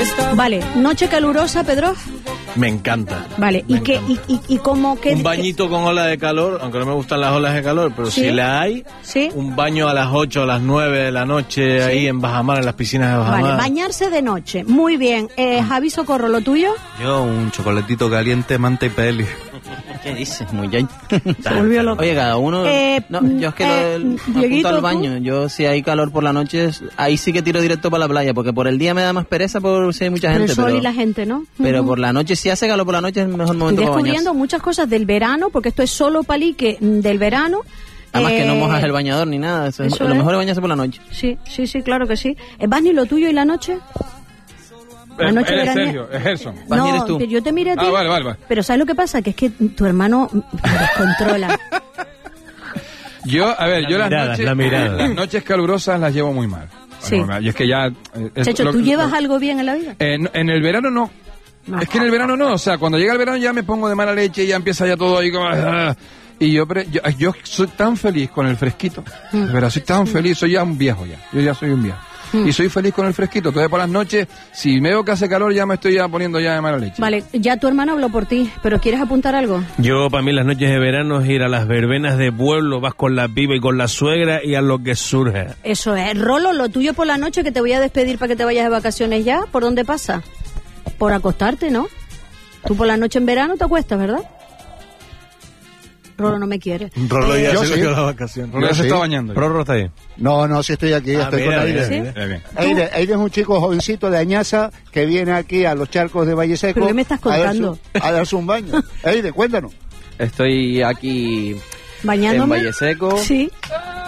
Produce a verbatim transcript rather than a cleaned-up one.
Vale, noche calurosa, Pedro. Me encanta. Vale, me ¿y qué y, y, y cómo que un bañito con ola de calor, aunque no me gustan las olas de calor, pero ¿Sí? si la hay, ¿Sí? un baño a las ocho, a las nueve de la noche, ¿sí? Ahí en Bajamar, en las piscinas de Bajamar. Vale, bañarse de noche. Muy bien. Eh, Javi Socorro, ¿lo tuyo? Yo un chocolatito caliente, manta y peli. ¿Qué dices, muy bien? Se volvió loco. Oye, cada uno... Eh, no, yo es que eh, lo, Dieguito, apunto al ¿tú? baño. Yo, si hay calor por la noche, ahí sí que tiro directo para la playa, porque por el día me da más pereza por si hay mucha Pero gente. el sol pero, y la gente, ¿no? pero Ujú. por la noche, si hace calor por la noche, es el mejor momento Estoy para descubriendo bañarse. muchas cosas del verano, porque esto es solo palique del verano. Además que no Eh, mojas el bañador ni nada. Eso es- eso lo es. mejor es bañarse por la noche. Sí, sí, sí, claro que sí. Eh, ¿Vas ni lo tuyo y la noche? La noche Eres veraniega- Sergio, es Gerson. Vas ni No, eres tú. yo te miré a ti. Ah, vale, vale, vale. Pero ¿sabes lo que pasa? Que es que tu hermano me descontrola. Yo, a ver, La yo las mirada, noches, la mirada. las noches calurosas las llevo muy mal. Sí. Muy mal. Y es que ya... eh, es Checho, lo- ¿tú llevas lo- algo bien en la vida? Eh, no, en el verano no. No. Es que en el verano no. O sea, cuando llega el verano ya me pongo de mala leche y ya empieza ya todo ahí como... ah, y yo, pre- yo, yo soy tan feliz con el fresquito. Mm. De verdad, soy tan feliz. Soy ya un viejo ya. Yo ya soy un viejo. Mm. Y soy feliz con el fresquito. Entonces por las noches, si me veo que hace calor, ya me estoy ya poniendo ya de mala leche. Vale, ya tu hermano habló por ti, pero ¿quieres apuntar algo? Yo, para mí, las noches de verano es ir a las verbenas de pueblo, vas con la piba y con la suegra y a lo que surja. Eso es. Rolo, lo tuyo por la noche, que te voy a despedir para que te vayas de vacaciones ya. ¿Por dónde pasa? Por acostarte, ¿no? Tú por la noche en verano te acuestas, ¿verdad? Rolo no me quiere. Rolo Eh, ya yo se sí. le dio la vacación. Rolo Yo se sí. está bañando. ya. Rolo está ahí. No, no, si estoy aquí, Ah, estoy mira, con mira, Aire. mira. Bien, bien. Aire. Aire es un chico jovencito de Añaza que viene aquí a los charcos de Valle Seco. ¿Pero qué me estás a darse- contando? A darse un baño. Aire, cuéntanos. Estoy aquí ¿Bañándome? en Valle Seco. Sí.